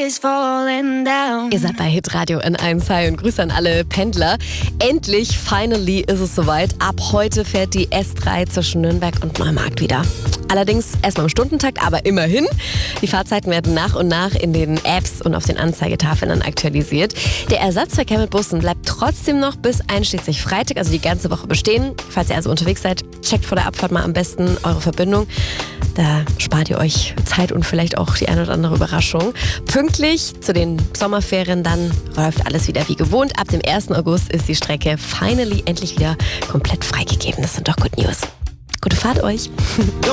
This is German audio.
is falling down. Ihr seid bei Hitradio N1. Hi und Grüße an alle Pendler. Endlich, finally ist es soweit. Ab heute fährt die S3 zwischen Nürnberg und Neumarkt wieder. Allerdings erstmal im Stundentakt, aber immerhin. Die Fahrzeiten werden nach und nach in den Apps und auf den Anzeigetafeln dann aktualisiert. Der Ersatzverkehr mit Bussen bleibt trotzdem noch bis einschließlich Freitag, also die ganze Woche bestehen. Falls ihr also unterwegs seid, checkt vor der Abfahrt mal am besten eure Verbindung. Da spart ihr euch Zeit und vielleicht auch die eine oder andere Überraschung. Pünktlich zu den Sommerferien dann läuft alles wieder wie gewohnt. Ab dem 1. August ist die Strecke finally endlich wieder komplett freigegeben. Das sind doch Good News. Gute Fahrt euch.